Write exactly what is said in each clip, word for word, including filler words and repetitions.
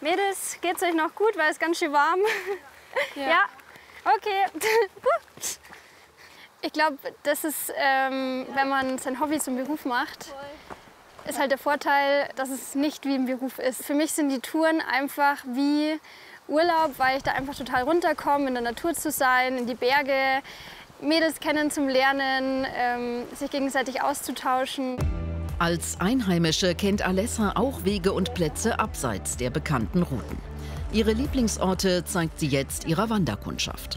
Mädels, geht's euch noch gut, weil es ganz schön warm? Ja. Ja? Okay. Ich glaube, das ist, ähm, wenn man sein Hobby zum Beruf macht, ist halt der Vorteil, dass es nicht wie ein Beruf ist. Für mich sind die Touren einfach wie Urlaub, weil ich da einfach total runterkomme, in der Natur zu sein, in die Berge, Mädels kennen zum Lernen, ähm, sich gegenseitig auszutauschen. Als Einheimische kennt Alessa auch Wege und Plätze abseits der bekannten Routen. Ihre Lieblingsorte zeigt sie jetzt ihrer Wanderkundschaft.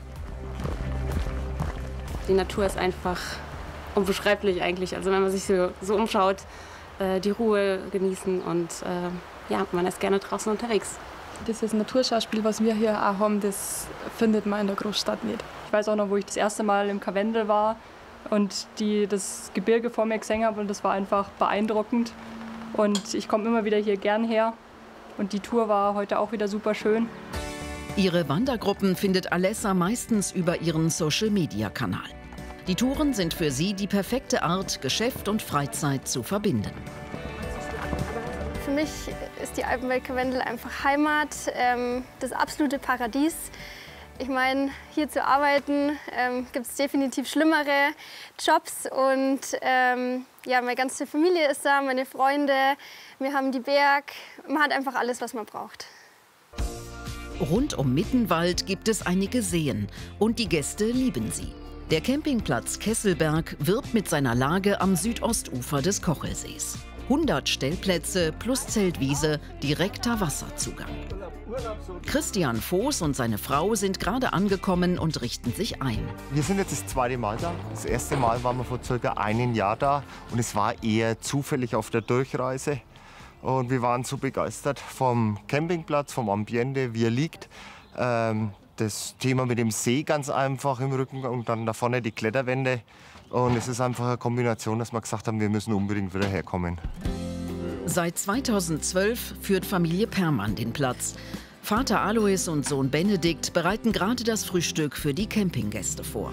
Die Natur ist einfach unbeschreiblich eigentlich. Also wenn man sich so, so umschaut, äh, die Ruhe genießen und äh, ja, man ist gerne draußen unterwegs. Dieses Naturschauspiel, was wir hier auch haben, das findet man in der Großstadt nicht. Ich weiß auch noch, wo ich das erste Mal im Karwendel war und die das Gebirge vor mir gesehen habe und das war einfach beeindruckend. Und ich komme immer wieder hier gern her und die Tour war heute auch wieder super schön. Ihre Wandergruppen findet Alessa meistens über ihren Social-Media-Kanal. Die Touren sind für sie die perfekte Art, Geschäft und Freizeit zu verbinden. Für mich ist die Alpenwelt Karwendel einfach Heimat, ähm, das absolute Paradies. Ich meine, hier zu arbeiten ähm, gibt es definitiv schlimmere Jobs und ähm, ja, meine ganze Familie ist da, meine Freunde, wir haben die Berg, man hat einfach alles, was man braucht. Rund um Mittenwald gibt es einige Seen und die Gäste lieben sie. Der Campingplatz Kesselberg wirbt mit seiner Lage am Südostufer des Kochelsees. hundert Stellplätze plus Zeltwiese, direkter Wasserzugang. Christian Voß und seine Frau sind gerade angekommen und richten sich ein. Wir sind jetzt das zweite Mal da. Das erste Mal waren wir vor circa einem Jahr da und es war eher zufällig auf der Durchreise. Und wir waren so begeistert vom Campingplatz, vom Ambiente, wie er liegt. Ähm, das Thema mit dem See ganz einfach im Rücken und dann da vorne die Kletterwände. Und es ist einfach eine Kombination, dass wir gesagt haben, wir müssen unbedingt wieder herkommen. Seit zweitausendzwölf führt Familie Permann den Platz. Vater Alois und Sohn Benedikt bereiten gerade das Frühstück für die Campinggäste vor.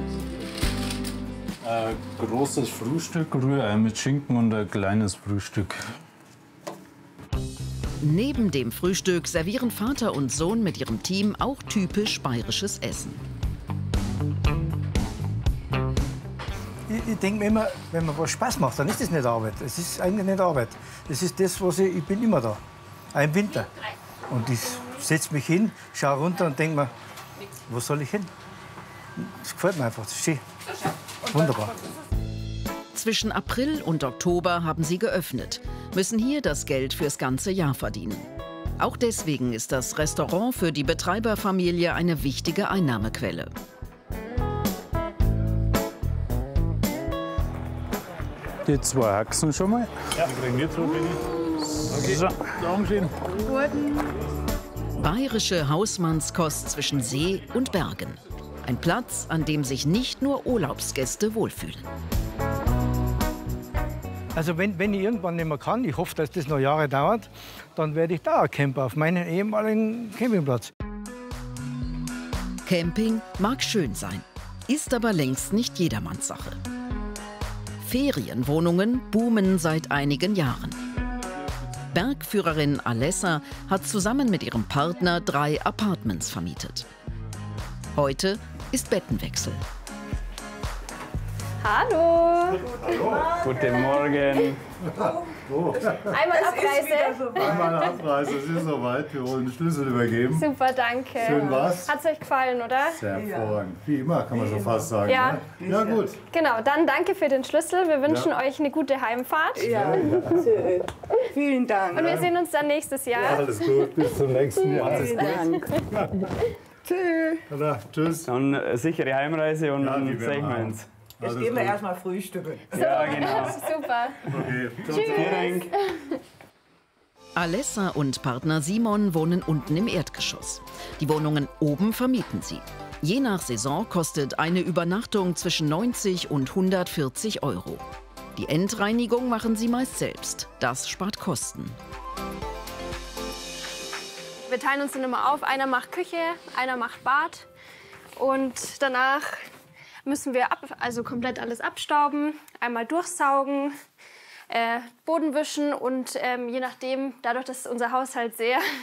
Ein großes Frühstück, Rührei mit Schinken und ein kleines Frühstück. Neben dem Frühstück servieren Vater und Sohn mit ihrem Team auch typisch bayerisches Essen. Ich, ich denke mir immer, wenn man was Spaß macht, dann ist das nicht Arbeit. Es ist eigentlich nicht Arbeit. Das ist das, was ich, ich bin immer da, auch im Winter. Und ich setze mich hin, schaue runter und denke mir, wo soll ich hin? Das gefällt mir einfach, das ist schön. Wunderbar. Zwischen April und Oktober haben sie geöffnet, müssen hier das Geld fürs ganze Jahr verdienen. Auch deswegen ist das Restaurant für die Betreiberfamilie eine wichtige Einnahmequelle. Die zwei Haxen schon mal. Ja, die kriegen wir zu, okay. So, Dankeschön. Bayerische Hausmannskost zwischen See und Bergen. Ein Platz, an dem sich nicht nur Urlaubsgäste wohlfühlen. Also wenn, wenn ich irgendwann nicht mehr kann, ich hoffe, dass das noch Jahre dauert, dann werde ich da campen auf meinem ehemaligen Campingplatz. Camping mag schön sein, ist aber längst nicht jedermanns Sache. Ferienwohnungen boomen seit einigen Jahren. Bergführerin Alessa hat zusammen mit ihrem Partner drei Apartments vermietet. Heute ist Bettenwechsel. Hallo! Hallo. Guten Morgen. Oh. Einmal Abreise. Einmal Abreise, es ist soweit. Wir wollen den Schlüssel übergeben. Super, danke. Schön was? Hat's euch gefallen, oder? Sehr hervorragend. Wie immer, kann man schon fast sagen. Ja. Ne? Ja, gut. Genau, dann danke für den Schlüssel. Wir wünschen Ja. euch eine gute Heimfahrt. Ja, schön. Vielen Dank. Und wir sehen uns dann nächstes Jahr. Ja, alles gut, bis zum nächsten Mal. Vielen Dank. Tschüss. Ja, tschüss. Dann eine sichere Heimreise und Ja, dann die werden sehen wir wir uns. Jetzt gehen wir erstmal frühstücken. Ja, genau. Super. Okay. Tschüss. Alessa und Partner Simon wohnen unten im Erdgeschoss. Die Wohnungen oben vermieten sie. Je nach Saison kostet eine Übernachtung zwischen neunzig und hundertvierzig Euro. Die Endreinigung machen sie meist selbst. Das spart Kosten. Wir teilen uns dann immer auf. Einer macht Küche, einer macht Bad. Und danach müssen wir ab, also komplett alles abstauben, einmal durchsaugen, äh, Boden wischen und ähm, je nachdem, dadurch, dass unser Haushalt sehr